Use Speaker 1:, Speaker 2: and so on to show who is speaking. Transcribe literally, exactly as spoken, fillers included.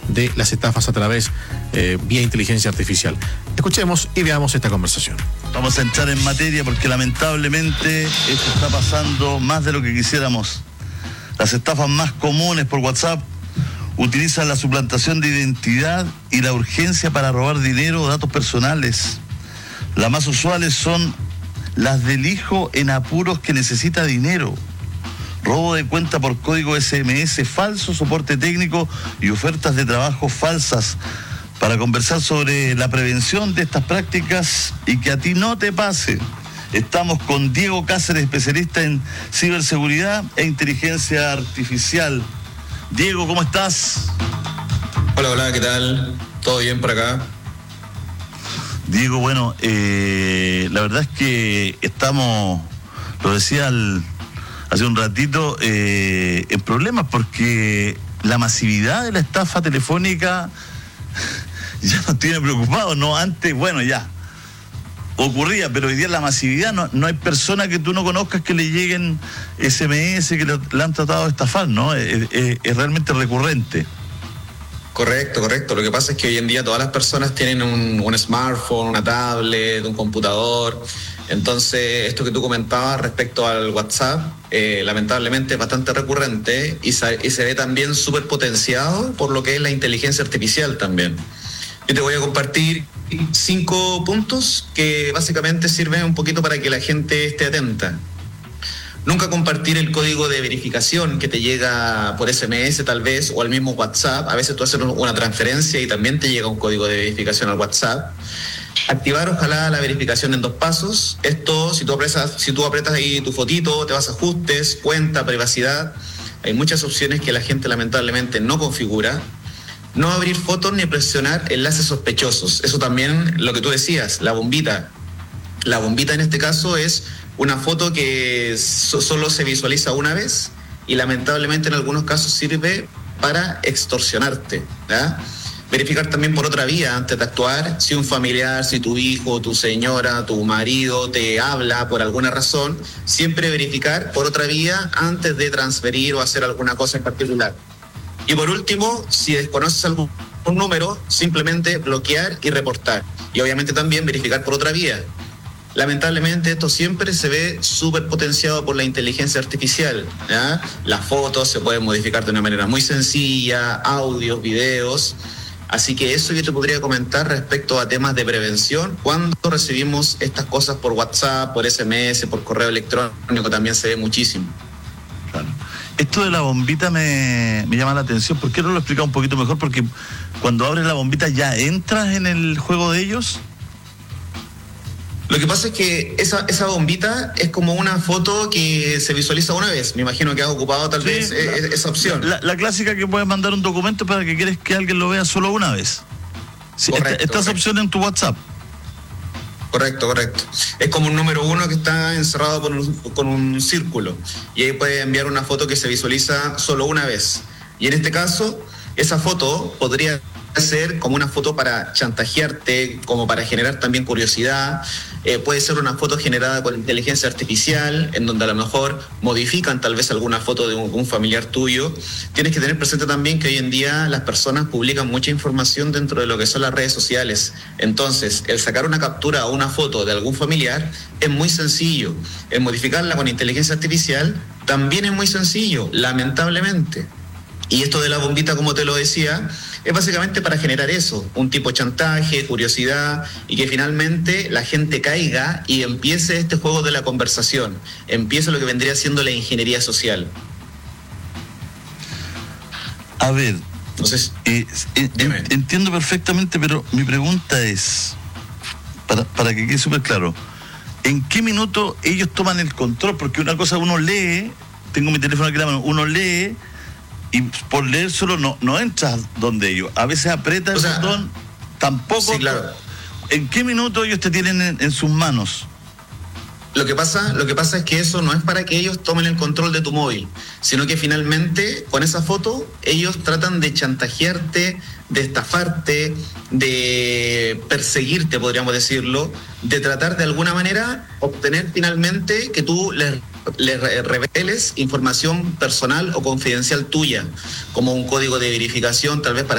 Speaker 1: de las estafas a través eh, vía inteligencia artificial. Escuchemos y veamos esta conversación.
Speaker 2: Vamos a entrar en materia porque lamentablemente esto está pasando más de lo que quisiéramos. Las estafas más comunes por WhatsApp utilizan la suplantación de identidad y la urgencia para robar dinero o datos personales. Las más usuales son las del hijo en apuros que necesita dinero, robo de cuenta por código ese eme ese falso, soporte técnico y ofertas de trabajo falsas. Para conversar sobre la prevención de estas prácticas y que a ti no te pase, estamos con Diego Cáceres, especialista en ciberseguridad e inteligencia artificial. Diego, ¿cómo estás?
Speaker 3: Hola, hola, ¿qué tal? ¿Todo bien por acá?
Speaker 2: Diego, bueno, eh, la verdad es que estamos, lo decía al, hace un ratito, eh, en problemas porque la masividad de la estafa telefónica ya nos tiene preocupados, ¿no? Antes, bueno, ya ocurría, pero hoy día la masividad, no, no hay persona que tú no conozcas que le lleguen ese eme ese que le, le han tratado de estafar, ¿no? Es, es, es realmente recurrente.
Speaker 3: Correcto, correcto. Lo que pasa es que hoy en día todas las personas tienen un, un smartphone, una tablet, un computador. Entonces, esto que tú comentabas respecto al WhatsApp, eh, lamentablemente es bastante recurrente y se, y se ve también súper potenciado por lo que es la inteligencia artificial también. Yo te voy a compartir cinco puntos que básicamente sirven un poquito para que la gente esté atenta. Nunca compartir el código de verificación que te llega por ese eme ese tal vez, o al mismo WhatsApp. A veces tú haces una transferencia y también te llega un código de verificación al WhatsApp. Activar ojalá la verificación en dos pasos. Esto, si tú apretas, si tú apretas ahí tu fotito, te vas a ajustes, cuenta, privacidad. Hay muchas opciones que la gente lamentablemente no configura. No abrir fotos ni presionar enlaces sospechosos. Eso también, lo que tú decías, la bombita. La bombita en este caso es una foto que so- solo se visualiza una vez y lamentablemente en algunos casos sirve para extorsionarte, ¿ya? Verificar también por otra vía antes de actuar. Si un familiar, si tu hijo, tu señora, tu marido te habla por alguna razón, siempre verificar por otra vía antes de transferir o hacer alguna cosa en particular. Y por último, si desconoces algún número, simplemente bloquear y reportar. Y obviamente también verificar por otra vía. Lamentablemente esto siempre se ve súper potenciado por la inteligencia artificial, ¿ya? Las fotos se pueden modificar de una manera muy sencilla, audios, videos. Así que eso yo te podría comentar respecto a temas de prevención. Cuando recibimos estas cosas por WhatsApp, por ese eme ese, por correo electrónico, también se ve muchísimo.
Speaker 2: Claro. Esto de la bombita me, me llama la atención. ¿Por qué no lo explica un poquito mejor? Porque cuando abres la bombita ya entras en el juego de ellos.
Speaker 3: Lo que pasa es que esa, esa bombita es como una foto que se visualiza una vez. Me imagino que has ocupado tal
Speaker 2: Sí,
Speaker 3: vez
Speaker 2: la,
Speaker 3: eh, esa opción.
Speaker 2: La, la clásica que puedes mandar un documento para que quieres que alguien lo vea solo una vez. Sí,
Speaker 3: Correcto,
Speaker 2: esta, esta es
Speaker 3: correcto.
Speaker 2: opción en tu WhatsApp.
Speaker 3: Correcto, correcto. Es como un número uno que está encerrado con un, con un círculo. Y ahí puedes enviar una foto que se visualiza solo una vez. Y en este caso, esa foto podría ser como una foto para chantajearte, como para generar también curiosidad. Eh, puede ser una foto generada con inteligencia artificial, en donde a lo mejor modifican tal vez alguna foto de un, un familiar tuyo. Tienes que tener presente también que hoy en día las personas publican mucha información dentro de lo que son las redes sociales. Entonces, el sacar una captura o una foto de algún familiar es muy sencillo. El modificarla con inteligencia artificial también es muy sencillo, lamentablemente. Y esto de la bombita, como te lo decía, es básicamente para generar eso, un tipo de chantaje, curiosidad, y que finalmente la gente caiga y empiece este juego de la conversación, empiece lo que vendría siendo la ingeniería social.
Speaker 2: A ver,
Speaker 3: Entonces,
Speaker 2: eh, eh,
Speaker 3: dime.
Speaker 2: entiendo perfectamente, pero mi pregunta es, para, para que quede súper claro, ¿en qué minuto ellos toman el control? Porque una cosa uno lee, tengo mi teléfono aquí en la mano, uno lee y por leer solo no, no entras donde ellos. A veces aprieta el
Speaker 3: O sea,
Speaker 2: botón, tampoco.
Speaker 3: sí, claro.
Speaker 2: ¿En qué minuto ellos te tienen en, en sus manos?
Speaker 3: Lo que pasa, lo que pasa es que eso no es para que ellos tomen el control de tu móvil, sino que finalmente con esa foto ellos tratan de chantajearte, de estafarte, de perseguirte, podríamos decirlo, de tratar de alguna manera obtener finalmente que tú les le reveles información personal o confidencial tuya, como un código de verificación, tal vez para